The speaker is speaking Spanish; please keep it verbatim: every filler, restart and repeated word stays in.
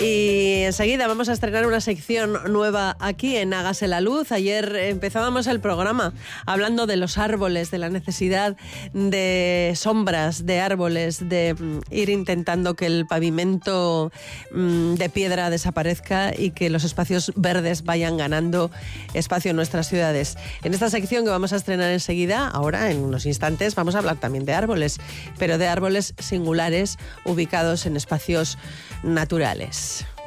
Y enseguida vamos a estrenar una sección nueva aquí en Hágase la Luz. Ayer empezábamos el programa hablando de los árboles, de la necesidad de sombras, de árboles, de ir intentando que el pavimento de piedra desaparezca y que los espacios verdes vayan ganando espacio en nuestras ciudades. En esta sección que vamos a estrenar enseguida, ahora en unos instantes, vamos a hablar también de árboles, pero de árboles singulares ubicados en espacios naturales.